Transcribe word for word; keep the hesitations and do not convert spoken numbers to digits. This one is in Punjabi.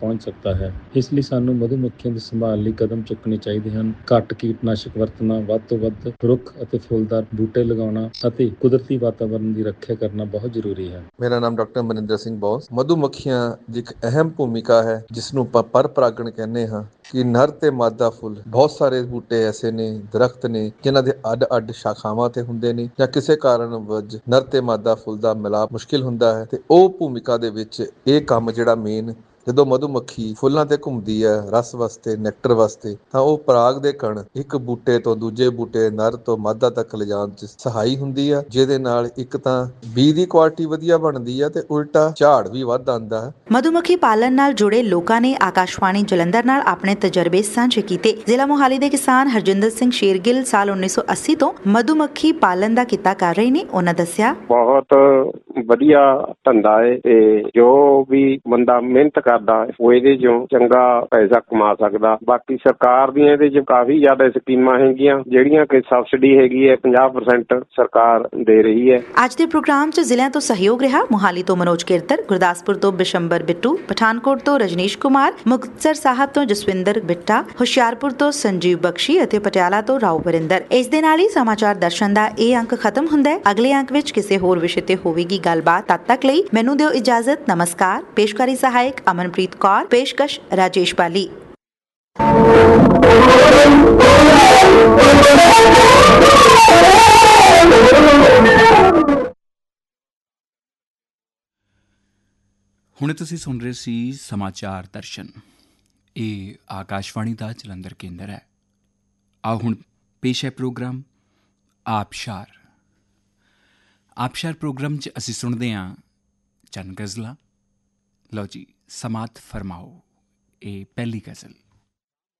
ਪਹੁੰਚ ਸਕਦਾ ਹੈ। ਇਸ ਲਈ ਸਾਨੂੰ ਮਧੂਮੱਖੀਆਂ ਦੀ ਸੰਭਾਲ ਲਈ ਕਦਮ ਚੁੱਕਣੇ ਚਾਹੀਦੇ ਹਨ। ਘੱਟ ਕੀਟਨਾਸ਼ਕ ਵਰਤਣਾ, ਵੱਧ ਤੋਂ ਵੱਧ ਰੁੱਖ ਅਤੇ ਫੁੱਲਦਾਰ ਬੂਟੇ ਲਗਾਉਣਾ ਅਤੇ ਕੁਦਰਤੀ ਵਾਤਾਵਰਨ ਦੀ ਰੱਖਿਆ ਕਰਨਾ ਬਹੁਤ ਜ਼ਰੂਰੀ ਹੈ। ਮੇਰਾ ਨਾਮ ਡਾਕਟਰ ਮਨਿੰਦਰ ਸਿੰਘ ਬੋਸ। ਮਧੂਮੱਖੀਆਂ ਦੀ ਇੱਕ ਅਹਿਮ ਭੂਮਿਕਾ ਹੈ ਜਿਸ ਨੂੰ ਆਪਾਂ ਪਰ ਪਰਾਗਣ ਕਹਿੰਦੇ ਹਾਂ ਕਿ ਨਰ ਤੇ ਮਾਦਾ ਫੁੱਲ। ਬਹੁਤ ਸਾਰੇ ਬੂਟੇ ਐਸੇ ਨੇ, ਦਰਖਤ ਨੇ ਜਿਨ੍ਹਾਂ ਦੇ ਅੱਡ ਅੱਡ ਸ਼ਾਖਾਵਾਂ ਤੇ ਹੁੰਦੇ ਨੇ ਜਾਂ ਕਿਸੇ ਕਾਰਨ ਵਜ ਨਰ ਤੇ ਮਾਦਾ ਫੁੱਲ ਦਾ ਮਿਲਾਪ ਮੁਸ਼ਕਿਲ ਹੁੰਦਾ ਹੈ ਤੇ ਉਹ ਭੂਮਿਕਾ ਦੇ ਵਿੱਚ ਇਹ ਕੰਮ ਜਿਹੜਾ ਮੇਨ ਜਦੋਂ ਮਧੂਮੱਖੀ ਫੁੱਲਾਂ ਤੇ ਘੁੰਮਦੀ ਹੈ ਰਸ ਵਾਸਤੇ, ਨੈਕਟਰ ਵਾਸਤੇ, ਤਾਂ ਉਹ ਪਰਾਗ ਦੇ ਕਣ ਇੱਕ ਬੂਟੇ ਤੋਂ ਦੂਜੇ ਬੂਟੇ, ਨਰ ਤੋਂ ਮਾਦਾ ਤੱਕ ਲਿਜਾਣ 'ਚ ਸਹਾਈ ਹੁੰਦੀ ਆ, ਜਿਹਦੇ ਨਾਲ ਇੱਕ ਤਾਂ ਬੀਜ ਦੀ ਕੁਆਲਿਟੀ ਵਧੀਆ ਬਣਦੀ ਆ ਤੇ ਉਲਟਾ ਝਾੜ ਵੀ ਵੱਧ ਆਉਂਦਾ ਹੈ। ਮਧੂਮੱਖੀ ਪਾਲਣ ਨਾਲ ਜੁੜੇ ਲੋਕਾਂ ਨੇ ਆਕਾਸ਼ਵਾਣੀ ਜਲੰਧਰ ਨਾਲ ਆਪਣੇ ਤਜਰਬੇ ਸਾਂਝੇ ਕੀਤੇ। ਜ਼ਿਲ੍ਹਾ ਮੋਹਾਲੀ ਦੇ ਕਿਸਾਨ ਹਰਜਿੰਦਰ ਸਿੰਘ ਸ਼ੇਰਗਿੱਲ ਸਾਲ ਉੱਨੀ ਸੌ ਅੱਸੀ ਤੋਂ ਮਧੂਮੱਖੀ ਪਾਲਣ ਦਾ ਕਿੱਤਾ ਕਰ ਰਹੇ ਨੇ। ਉਹਨਾਂ ਦੱਸਿਆ, ਬਹੁਤ ਵਧੀਆ ਧੰਦਾ ਹੈ ਤੇ ਜੋ ਵੀ ਬੰਦਾ ਮਿਹਨਤ ਕਰਦਾ ਉਹ ਇਹਦੇ ਚੋਂ ਚੰਗਾ ਪੈਸਾ ਕਮਾ ਸਕਦਾ। ਬਾਕੀ ਸਰਕਾਰ ਦੀਆਂ ਇਹਦੇ ਚ ਕਾਫੀ ਜ਼ਿਆਦਾ ਸਕੀਮਾਂ ਹੈਗੀਆਂ ਜਿਹੜੀਆਂ ਕਿ ਸਬਸਿਡੀ ਹੈਗੀ ਹੈ ਪੰਜਾਹ ਪਰਸੈਂਟ ਸਰਕਾਰ ਦੇ ਰਹੀ ਹੈ। ਅੱਜ ਦੇ ਪ੍ਰੋਗਰਾਮ ਚ ਜ਼ਿਲ੍ਹਿਆਂ ਤੋਂ ਸਹਿਯੋਗ ਰਿਹਾ। ਮੋਹਾਲੀ ਤੋਂ ਮਨੋਜ ਕਿਰਤਰ, ਗੁਰਦਾਸਪੁਰ ਤੋਂ ਬਿਸ਼ੰਬਰ ਬਿੱਟੂ, ਪਠਾਨਕੋਟ ਤੋਂ ਰਜਨੀਸ਼ ਕੁਮਾਰ, ਮੁਕਤਸਰ ਸਾਹਿਬ ਤੋਂ ਜਸਵਿੰਦਰ ਬਿੱਟਾ, ਹੁਸ਼ਿਆਰਪੁਰ ਤੋਂ ਸੰਜੀਵ ਬਖਸ਼ੀ ਅਤੇ ਪਟਿਆਲਾ ਤੋਂ ਰਾਓ ਵਰਿੰਦਰ। ਇਸ ਦੇ ਨਾਲ ਹੀ ਸਮਾਚਾਰ ਦਰਸ਼ਨ ਦਾ ਇਹ ਅੰਕ ਖਤਮ ਹੁੰਦਾ ਹੈ। ਅਗਲੇ ਅੰਕ ਵਿੱਚ ਕਿਸੇ ਹੋਰ ਵਿਸ਼ੇ ਤੇ ਹੋਵੇਗੀ ਗੱਲਬਾਤ। ਤਦ ਤੱਕ ਲਈ ਮੈਨੂੰ ਦਿਓ ਇਜਾਜ਼ਤ। ਨਮਸਕਾਰ। ਪੇਸ਼ਕਾਰੀ ਸਹਾਇਕ ਅਮਨਪ੍ਰੀਤ ਕੌਰ, ਪੇਸ਼ਕਸ਼ ਰਾਜੇਸ਼ ਬਾਲੀ। ਹੁਣੇ ਤੁਸੀਂ ਸੁਣ ਰਹੇ ਸੀ ਸਮਾਚਾਰ ਦਰਸ਼ਨ। ਇਹ ਆਕਾਸ਼ਵਾਣੀ ਦਾ ਜਲੰਧਰ ਕੇਂਦਰ ਹੈ। ਆਓ ਹੁਣ ਪੇਸ਼ ਹੈ ਪ੍ਰੋਗਰਾਮ ਆਬਸ਼ਾਰ। ਆਬਸ਼ਾਰ ਪ੍ਰੋਗਰਾਮ 'ਚ ਅਸੀਂ ਸੁਣਦੇ ਹਾਂ ਚੰਦ ਗਜ਼ਲਾਂ। ਲਓ ਜੀ, ਸਮਾਤ ਫਰਮਾਓ। ਇਹ ਪਹਿਲੀ ਗਜ਼ਲ।